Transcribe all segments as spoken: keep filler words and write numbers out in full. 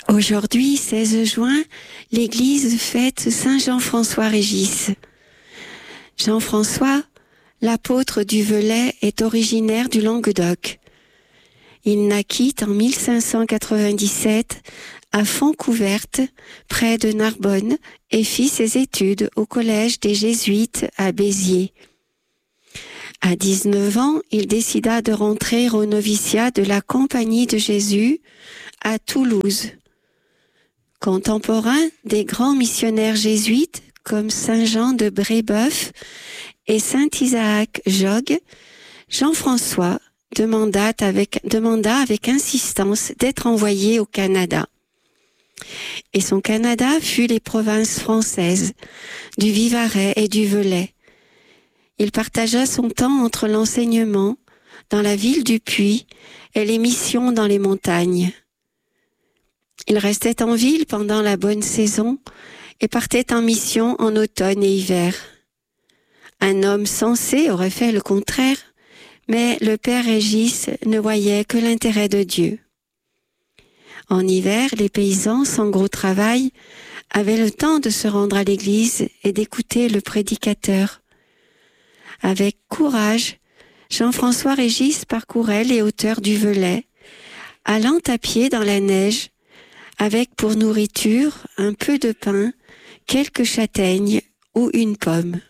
Aujourd'hui, seize juin, l'Église fête Saint Jean-François Régis. Jean-François, l'apôtre du Velay, est originaire du Languedoc. Il naquit en mille cinq cent quatre-vingt-dix-sept à Fontcouverte, près de Narbonne, et fit ses études au collège des Jésuites à Béziers. À dix-neuf ans, il décida de rentrer au noviciat de la Compagnie de Jésus à Toulouse. Contemporain des grands missionnaires jésuites comme Saint Jean de Brébeuf et Saint Isaac Jogues, Jean-François demanda avec, demanda avec insistance d'être envoyé au Canada. Et son Canada fut les provinces françaises, du Vivarais et du Velay. Il partagea son temps entre l'enseignement dans la ville du Puy et les missions dans les montagnes. Il restait en ville pendant la bonne saison et partait en mission en automne et hiver. Un homme sensé aurait fait le contraire, mais le père Régis ne voyait que l'intérêt de Dieu. En hiver, les paysans, sans gros travail, avaient le temps de se rendre à l'église et d'écouter le prédicateur. Avec courage, Jean-François Régis parcourait les hauteurs du Velay, allant à pied dans la neige, avec pour nourriture un peu de pain, quelques châtaignes ou une pomme.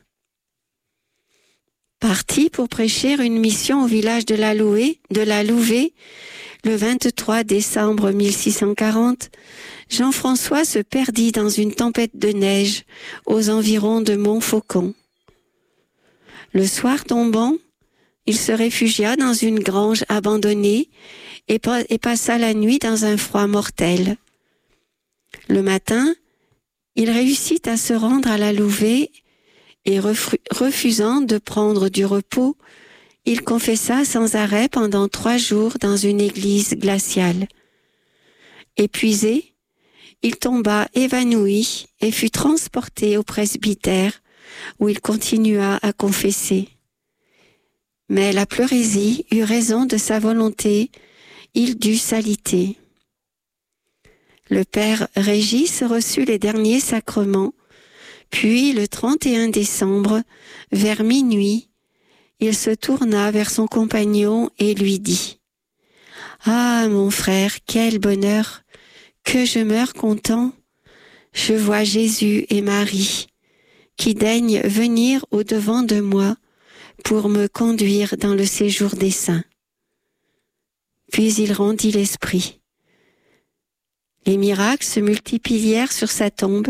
Parti pour prêcher une mission au village de la Louée, de la Louvet, le vingt-trois décembre mille six cent quarante, Jean-François se perdit dans une tempête de neige aux environs de Montfaucon. Le soir tombant, il se réfugia dans une grange abandonnée et, pa- et passa la nuit dans un froid mortel. Le matin, il réussit à se rendre à la Louvet et refru- refusant de prendre du repos, il confessa sans arrêt pendant trois jours dans une église glaciale. Épuisé, il tomba évanoui et fut transporté au presbytère où il continua à confesser. Mais la pleurésie eut raison de sa volonté, il dut s'aliter. Le père Régis reçut les derniers sacrements, puis le trente et un décembre, vers minuit, il se tourna vers son compagnon et lui dit « Ah, mon frère, quel bonheur, que je meurs content, je vois Jésus et Marie, qui daignent venir au-devant de moi pour me conduire dans le séjour des saints. » Puis il rendit l'esprit. Les miracles se multiplièrent sur sa tombe.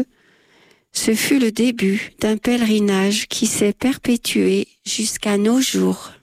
Ce fut le début d'un pèlerinage qui s'est perpétué jusqu'à nos jours.